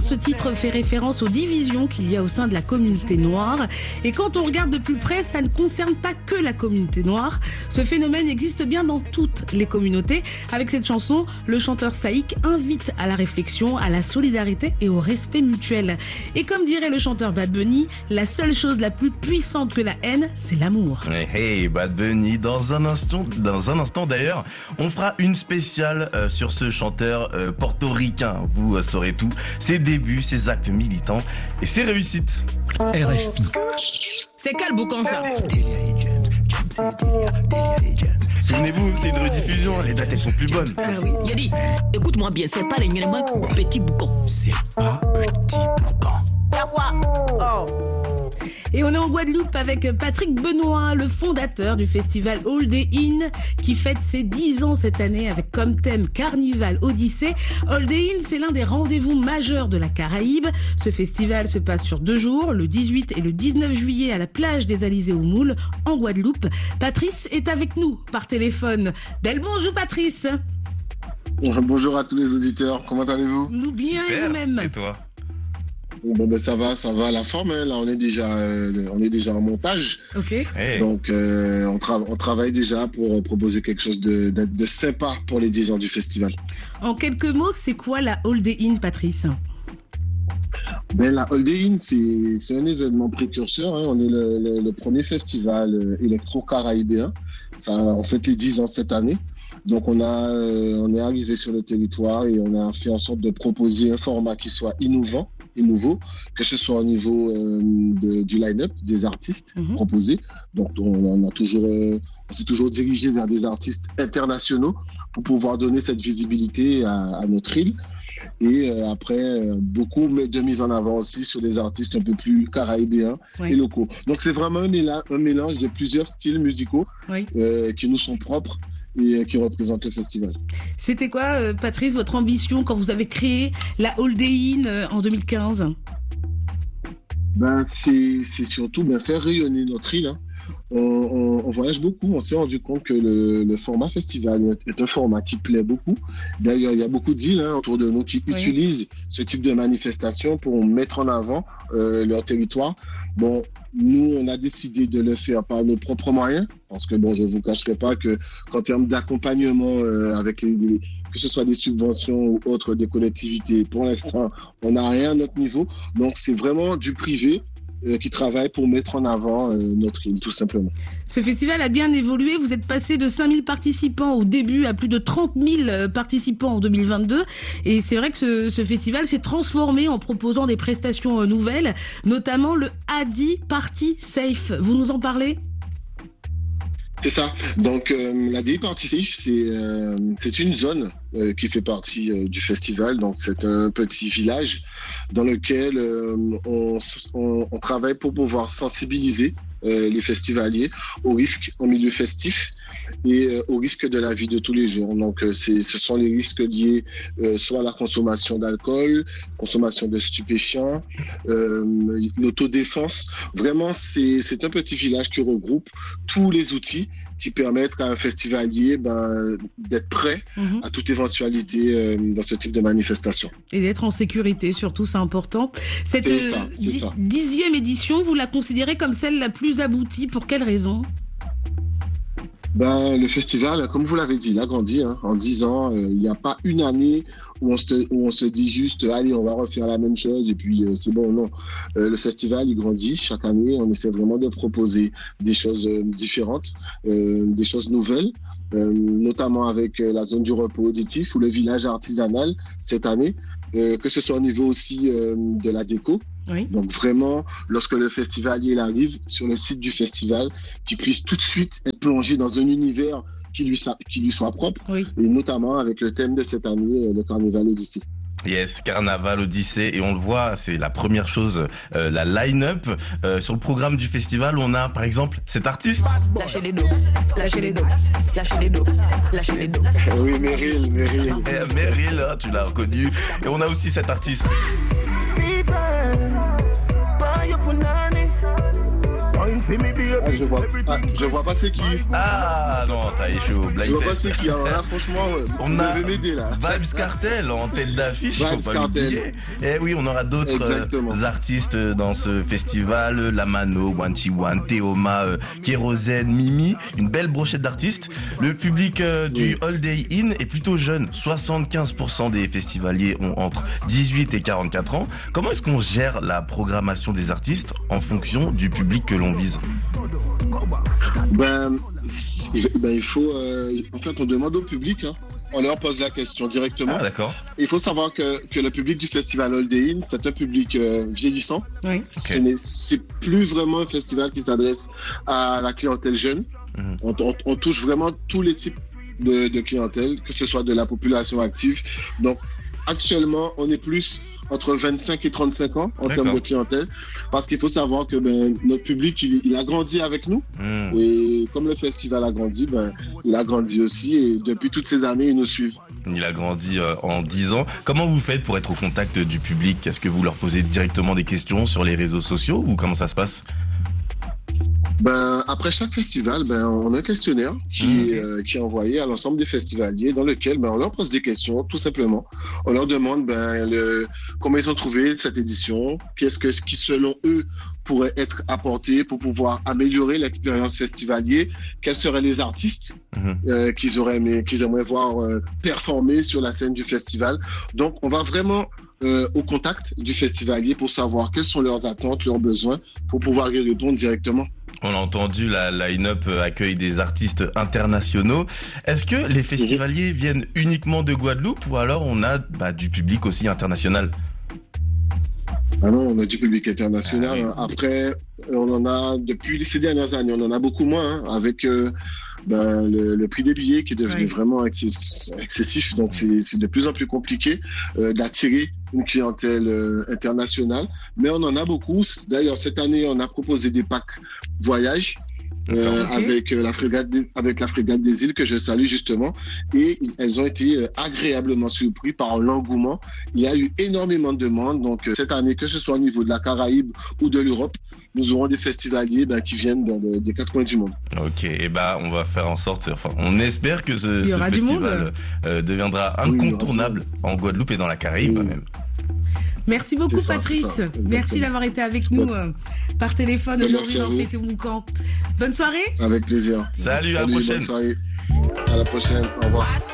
Ce titre fait référence aux divisions qu'il y a au sein de la communauté noire. Et quand on regarde de plus près, ça ne concerne pas que la communauté noire. Ce phénomène existe bien dans toutes les communautés. Avec cette chanson, le chanteur Saïk invite à la réflexion, à la solidarité et au respect mutuel. Et comme dirait le chanteur Bad Bunny, la seule chose la plus puissante que la haine, c'est l'amour. Hey, Bad Bunny, dans un instant d'ailleurs, on fera une spéciale sur ce chanteur portoricain. Vous saurez tout, ses débuts, ses actes militants et ses réussites. RFI. C'est quel boucan ça? Souvenez-vous, c'est une rediffusion, les dates elles sont plus bonnes. Ah oui. Yadi, écoute-moi bien, c'est pas les Nyelma petit boucan. C'est pas petit boucan. Et on est en Guadeloupe avec Patrick Benoît, le fondateur du festival All Day In, qui fête ses 10 ans cette année avec comme thème Carnival Odyssée. All Day In, c'est l'un des rendez-vous majeurs de la Caraïbe. Ce festival se passe sur 2 jours, le 18 et le 19 juillet à la plage des Alizés aux Moules, en Guadeloupe. Patrice est avec nous par téléphone. Belle bonjour Patrice. Bonjour à tous les auditeurs, comment allez-vous? Nous bien. Super. Et vous-même? Et toi? Bon ben ça va à la forme, hein. Là on est déjà en montage. Ok. Hey. Donc on travaille déjà pour proposer quelque chose de sympa pour les 10 ans du festival. En quelques mots, c'est quoi la All Day In, Patrice? Ben la All Day In c'est un événement précurseur, hein. On est le premier festival électro-caraïbéen. Ça on fête les 10 ans cette année. Donc on est arrivé sur le territoire et on a fait en sorte de proposer un format qui soit innovant et nouveau, que ce soit au niveau du line-up des artistes proposés. Donc on s'est toujours dirigé vers des artistes internationaux pour pouvoir donner cette visibilité à notre île. Et après, beaucoup de mise en avant aussi sur des artistes un peu plus caraïbéens et locaux. Donc c'est vraiment un mélange de plusieurs styles musicaux qui nous sont propres et qui représentent le festival. C'était quoi, Patrice, votre ambition quand vous avez créé la All Day In en 2015? Ben, c'est surtout faire rayonner notre île, hein. On voyage beaucoup, on s'est rendu compte que le format festival est un format qui plaît beaucoup. D'ailleurs, il y a beaucoup d'îles autour de nous qui utilisent ce type de manifestation pour mettre en avant leur territoire. Bon, nous, on a décidé de le faire par nos propres moyens, parce que bon, je vous cacherai pas que qu'en termes d'accompagnement avec que ce soit des subventions ou autres des collectivités, pour l'instant, on n'a rien à notre niveau. Donc, c'est vraiment du privé qui travaille pour mettre en avant notre île, tout simplement. Ce festival a bien évolué. Vous êtes passé de 5000 participants au début à plus de 30 000 participants en 2022. Et c'est vrai que ce festival s'est transformé en proposant des prestations nouvelles, notamment le Adi Party Safe. Vous nous en parlez ? C'est ça. Donc la DI Party Safe, c'est une zone qui fait partie du festival. Donc c'est un petit village dans lequel on travaille pour pouvoir sensibiliser les festivaliers aux risques en milieu festif et aux risques de la vie de tous les jours. Donc ce sont les risques liés soit à la consommation d'alcool, consommation de stupéfiants, l'autodéfense. Vraiment, c'est un petit village qui regroupe tous les outils qui permettent à un festivalier d'être prêt à toute éventualité dans ce type de manifestation. Et d'être en sécurité, surtout, c'est important. Cette 10e édition, vous la considérez comme celle la plus aboutie. Pour quelle raison ? Le festival, comme vous l'avez dit, il a grandi. En 10 ans, il n'y a pas une année où on se dit juste « Allez, on va refaire la même chose et puis c'est bon ». Non, le festival, il grandit. Chaque année, on essaie vraiment de proposer des choses différentes, des choses nouvelles, notamment avec la zone du repos auditif ou le village artisanal cette année, que ce soit au niveau aussi de la déco. Oui. Donc vraiment, lorsque le festivalier arrive sur le site du festival, qu'il puisse tout de suite être plongé dans un univers qui lui soit propre, et notamment avec le thème de cette année, le Carnival Odyssée. Yes, Carnaval Odyssée, et on le voit, c'est la première chose, la line-up. Sur le programme du festival, on a par exemple cet artiste. Lâchez les dos, lâchez les dos, lâchez les dos, lâchez les dos. Oui, Meryl. Meryl, tu l'as reconnu. Et on a aussi cet artiste. Je vois pas c'est qui. Ah non, t'as échoué au blind Je vois pas test. c'est qui. Alors là, franchement, On vous a devez m'aider là. Vibes Cartel en tête d'affiche, faut Vibes pas Cartel. l'oublier. Et oui, on aura d'autres Exactement. artistes dans ce festival, Lamano, Wanty One, Théoma, Kérosène, Mimi, une belle brochette d'artistes. Le public du All Day In est plutôt jeune, 75% des festivaliers ont entre 18 et 44 ans. Comment est-ce qu'on gère la programmation des artistes en fonction du public que l'on vise? Il faut, en fait, on demande au public, hein. On leur pose la question directement. Ah d'accord. Il faut savoir que le public du festival All Day In, c'est un public vieillissant. Oui. C'est plus vraiment un festival qui s'adresse à la clientèle jeune. On touche vraiment tous les types de clientèle, que ce soit de la population active. Donc, actuellement, on est plus entre 25 et 35 ans en termes de clientèle, parce qu'il faut savoir que notre public, il a grandi avec nous. Et comme le festival a grandi, il a grandi aussi, et depuis toutes ces années, ils nous suivent. Il a grandi en 10 ans. Comment vous faites pour être au contact du public? Est-ce que vous leur posez directement des questions sur les réseaux sociaux ou comment ça se passe? Après chaque festival, on a un questionnaire qui est envoyé à l'ensemble des festivaliers, dans lequel on leur pose des questions, tout simplement. On leur demande comment ils ont trouvé cette édition, ce qui selon eux pourrait être apporté pour pouvoir améliorer l'expérience festivalier, quels seraient les artistes qu'ils aimeraient voir performer sur la scène du festival. Donc on va vraiment au contact du festivalier pour savoir quelles sont leurs attentes, leurs besoins, pour pouvoir y répondre directement. On a entendu, la line-up accueille des artistes internationaux. Est-ce que les festivaliers viennent uniquement de Guadeloupe ou alors on a du public aussi international? Ah non, on a du public international. Après, on en a, depuis ces dernières années, on en a beaucoup moins, avec le prix des billets qui est devenu vraiment excessif. Donc, c'est de plus en plus compliqué d'attirer une clientèle internationale. Mais on en a beaucoup. D'ailleurs, cette année, on a proposé des packs voyage. Avec la frégate des îles que je salue justement, et elles ont été agréablement surpris par l'engouement. Il y a eu énormément de demandes, donc cette année, que ce soit au niveau de la Caraïbe ou de l'Europe, nous aurons des festivaliers qui viennent des quatre coins du monde. Ok, et on va faire en sorte, on espère que ce festival deviendra incontournable en Guadeloupe et dans la Caraïbe même. Merci beaucoup Patrice. Merci d'avoir été avec nous par téléphone aujourd'hui dans Fais ton boucan. Bonne soirée. Avec plaisir. Salut, à la prochaine. Bonne soirée. À la prochaine. Au revoir.